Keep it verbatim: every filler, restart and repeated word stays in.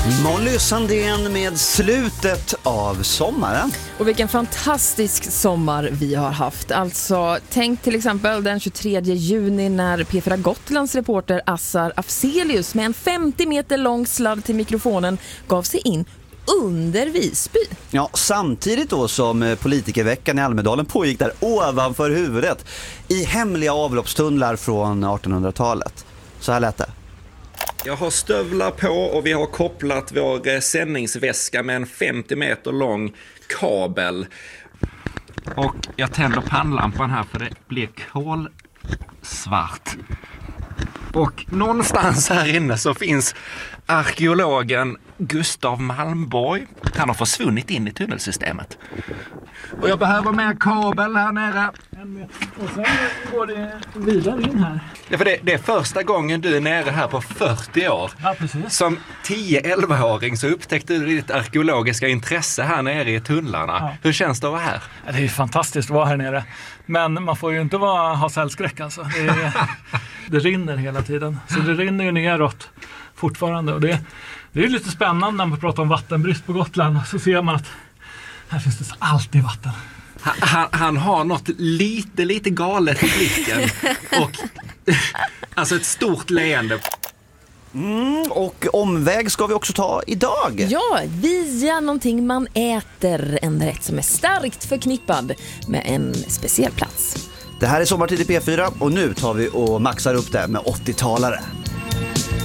Molly Sandén med slutet av sommaren. Och vilken fantastisk sommar vi har haft. Alltså, tänk till exempel den tjugotredje juni när P fyra Gotlands reporter Assar Afzelius med en femtio meter lång sladd till mikrofonen gav sig in under Visby. Ja, samtidigt då som politikerveckan i Almedalen pågick där ovanför huvudet i hemliga avloppstunnlar från artonhundratalet. Så här lät det. Jag har stövlar på och vi har kopplat vår sändningsväska med en femtio meter lång kabel. Och jag tänder pannlampan här för det blir kolsvart. Och någonstans här inne så finns arkeologen Gustav Malmborg. Han har försvunnit in i tunnelsystemet. Och jag behöver mer kabel här nere. Och sen går det vidare in här. Ja, för det, det är första gången du är nere här på fyrtio år. Ja, precis. Som tio-elva-åring så upptäckte du ditt arkeologiska intresse här nere i tunnlarna. Ja. Hur känns det att vara här? Ja, det är fantastiskt att vara här nere. Men man får ju inte vara, ha cellskräck alltså. Det, är, det rinner hela tiden. Så det rinner ju neråt fortfarande. Och det, det är lite spännande när man pratar om vattenbrist på Gotland. Så ser man att här finns det alltid vatten. Han, han har något lite, lite galet i blicken. Och alltså ett stort leende. Mm, och omväg ska vi också ta idag. Ja, via någonting man äter. En rätt som är starkt förknippad med en speciell plats. Det här är Sommartid i P fyra och nu tar vi och maxar upp det med åttiotalare.